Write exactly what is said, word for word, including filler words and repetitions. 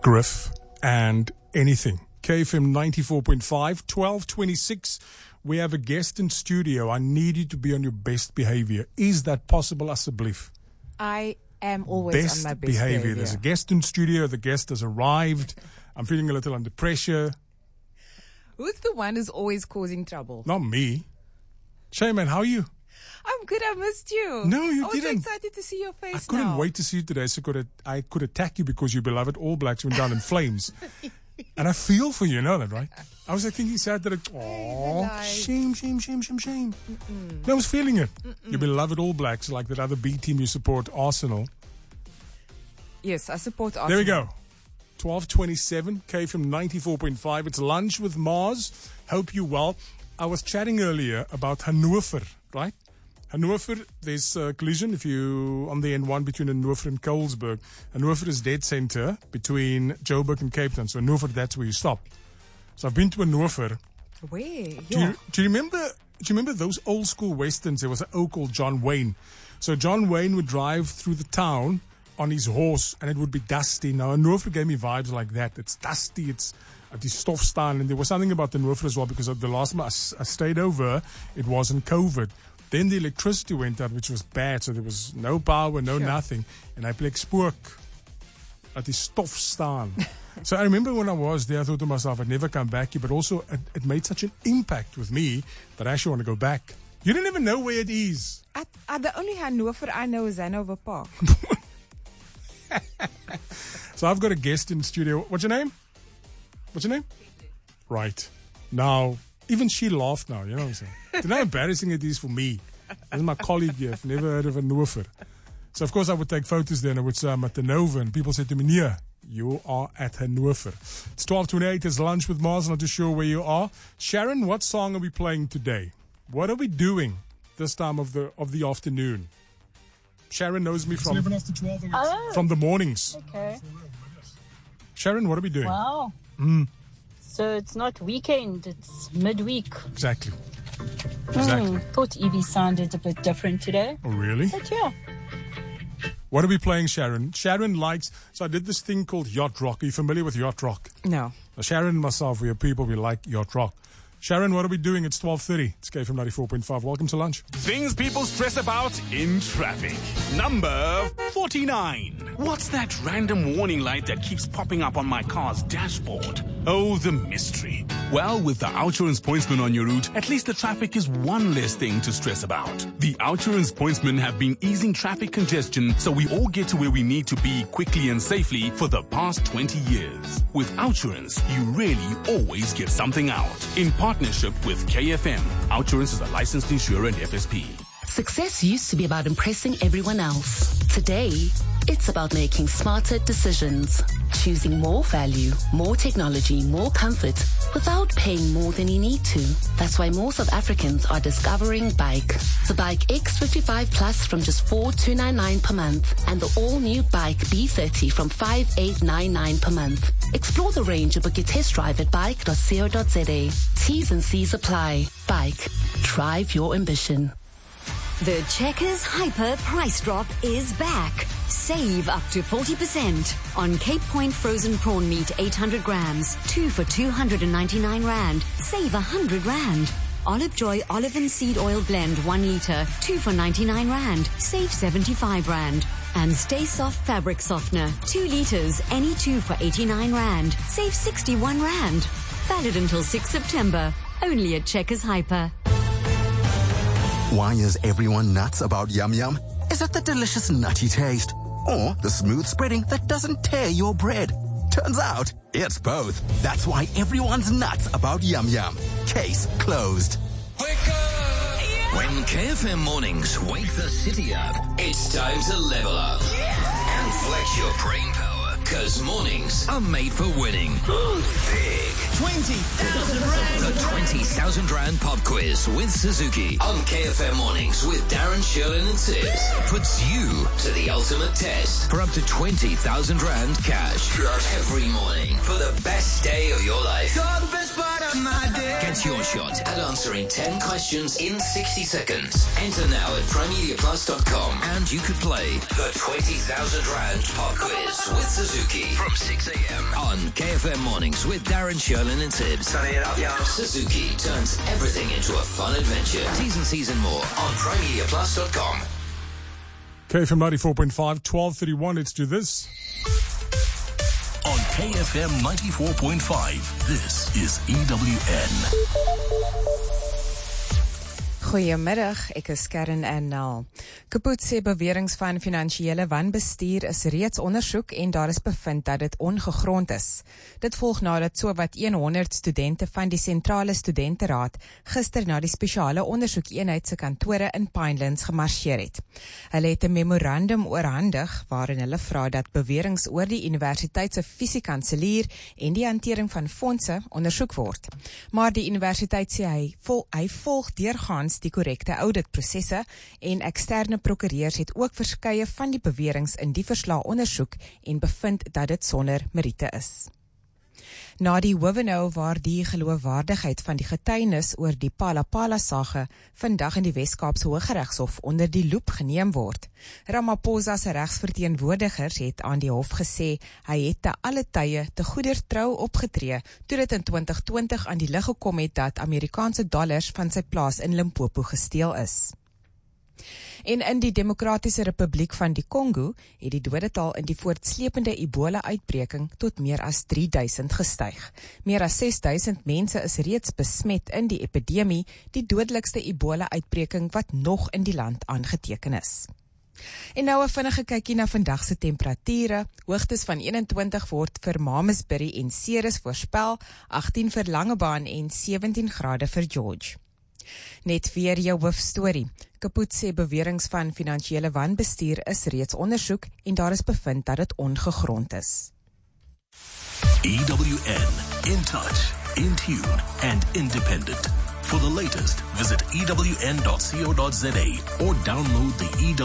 Griff and anything. K F M ninety-four point five, twelve twenty-six. We have a guest in studio. I need you to be on your best behavior. Is that possible, asseblief? I am always best on my best behavior. behavior. There's a guest in studio. The guest has arrived. I'm feeling a little under pressure. Who's the one who's always causing trouble? Not me. Shayman, how are you? I'm good. I missed you. No, you I was didn't. so excited to see your face I couldn't now. wait to see you today, so could I could attack you because your beloved All Blacks went down in flames. And I feel for you, you know that, right? I was like thinking sad that, oh, shame, shame, shame, shame, shame. Mm-mm. No, I was feeling it. Mm-mm. Your beloved All Blacks, like that other B team you support, Arsenal. Yes, I support Arsenal. There we go. twelve twenty-seven, K from ninety-four point five. It's Lunch with Mars. Hope you well. I was chatting earlier about Hannover, right? Hannover, there's a collision if you on the N one between Hannover and Colesberg. Hannover is dead center between Joburg and Cape Town. So Hannover, that's where you stop. So I've been to Hannover. Where? Do Yeah. you, do you remember? Do you remember those old school westerns? There was an oak called John Wayne. So John Wayne would drive through the town on his horse, and it would be dusty. Now Hannover gave me vibes like that. It's dusty. It's at the Stofstaan, and there was something about Hannover as well because the last time I, I stayed over, it wasn't COVID. Then the electricity went out, which was bad, so there was no power, no Sure. nothing. And I played spook at the Stofstaan. So I remember when I was there, I thought to myself, I'd never come back here, but also it, it made such an impact with me that I actually want to go back. You don't even know where it is. I, I, the only Hannover I know is Hanover Park. So I've got a guest in the studio. What's your name? What's your name? Right. Now, even she laughed now, you know what I'm saying? Do you know how embarrassing it is for me? As my colleague here, I've never heard of a Hannover. So, of course, I would take photos there and I would say I'm at the Nova, and people said to me, Nia, you are at Hannover. It's twelve twenty-eight, it's Lunch with Mars, not too sure where you are. Sharon, what song are we playing today? What are we doing this time of the of the afternoon? Sharon knows me from, after twelve. Oh, from the mornings. okay. Sharon, what are we doing? Wow. Mm, So it's not weekend, it's midweek. exactly. Exactly. Hmm, thought Evie sounded a bit different today. Oh, really? But yeah. What are we playing, Sharon? Sharon likes, so I did this thing called Yacht Rock. Are you familiar with Yacht Rock? No. Now, Sharon and myself, we are people, we like Yacht Rock. Sharon, what are we doing? It's twelve thirty. It's K F M ninety-four point five. Welcome to lunch. Things people stress about in traffic. Number forty-nine. What's that random warning light that keeps popping up on my car's dashboard? Oh, the mystery. Well, with the Outsurance Pointsman on your route, at least the traffic is one less thing to stress about. The Outsurance Pointsmen have been easing traffic congestion so we all get to where we need to be quickly and safely for the past twenty years. With Outsurance, you really always get something out. In partnership with K F M, Outsurance is a licensed insurer and F S P. Success used to be about impressing everyone else. Today, it's about making smarter decisions. Choosing more value, more technology, more comfort without paying more than you need to. That's why more South Africans are discovering Bike. The Bike X fifty-five Plus from just four thousand two hundred ninety-nine per month and the all-new Bike B thirty from five thousand eight hundred ninety-nine per month. Explore the range and book your test drive at bike dot co dot za. T's and C's apply. Bike. Drive your ambition. The Checkers Hyper price drop is back. Save up to forty percent on Cape Point frozen prawn meat eight hundred grams, two for two hundred ninety-nine rand. Save one hundred rand. Olive Joy olive and seed oil blend one liter, two for ninety-nine rand. Save seventy-five rand. And Stay Soft fabric softener, two liters, any two for eighty-nine rand. Save sixty-one rand. Valid until sixth September. Only at Checkers Hyper. Why is everyone nuts about Yum Yum? Is it the delicious nutty taste? Or the smooth spreading that doesn't tear your bread? Turns out, it's both. That's why everyone's nuts about Yum Yum. Case closed. When K F M mornings wake the city up, it's time to level up and flex your brain power, because mornings are made for winning. Big. twenty thousand rand. The twenty thousand rand pop quiz with Suzuki on K F M mornings with Darren, Sherlin and Tibbs puts you to the ultimate test for up to twenty thousand rand cash every morning for the best day of your life. The best part of Get your shot at answering ten questions in sixty seconds. Enter now at prime media plus dot com and you could play the twenty thousand rand pop quiz with Suzuki from six a.m. on K F M Mornings with Darren, Sherlin and Tibbs. Sunny it up, yeah. Suzuki turns everything into a fun adventure. T's and C's and more on prime media plus dot com. K F M ninety-four point five, twelve thirty-one, let's do this. On K F M ninety-four point five, this is E W N. Goeiemiddag, ek is Karen Annal. Kaput sê beweringe van finansiële wanbestuur is reeds ondersoek en daar is bevind dat dit ongegrond is. Dit volg nadat sowat honderd studente van die Sentrale Studenteraad gister na die spesiale ondersoekeenheid se kantore in Pinelands gemarseer het. Hulle het 'n memorandum oorhandig waarin hulle vra dat beweringe oor die universiteit se fisiekanselier en die hantering van fondse ondersoek word. Maar die universiteit sê hy, vol, hy volg deurgaans die korrekte auditprosesse en eksterne prokureurs het ook verskeie van die beweringe in die verslag ondersoek en bevind dat dit sonder meriete is. Na die hoofbenou waar die geloofwaardigheid van die getuienis oor die Palapala sage vandag in die Wes-Kaapse Hooggeregshof onder die loep geneem word. Ramaphosa se regsverteenwoordigers het aan die hof gesê hy het te alle tye te goeder trou opgetree toe dit in twintig twintig aan die lig gekom het dat Amerikaanse dollars van sy plaas in Limpopo gesteel is. En in die Demokratiese Republiek van die Kongo het die dodetal in die voortslepende Ebola-uitbreking tot meer as drie duisend gestyg. Meer as ses duisend mense is reeds besmet in die epidemie, die dodelikste Ebola-uitbreking wat nog in die land aangeteken is. En nou 'n vinnige kykie na vandag se temperature. Hoogtes van eenentwintig word vir Mamasbury en Ceres voorspel, agtien vir Langebaan en sewentien grade vir George. Net weer jou hoofstorie. Kaput sê beweringe van finansiële wanbestuur is reeds ondersoek en daar is bevind dat dit ongegrond is. E W N, in touch, in tune and independent. For the latest, visit E W N dot co dot za or download the E W N